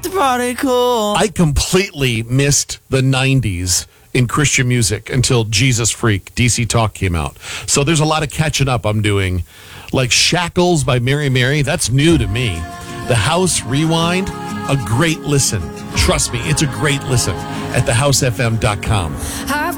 the party cool. I completely missed the 90s in Christian music until Jesus Freak, DC Talk came out. So there's a lot of catching up I'm doing. Like Shackles by Mary Mary, that's new to me. The House Rewind, a great listen. Trust me, it's a great listen at thehousefm.com.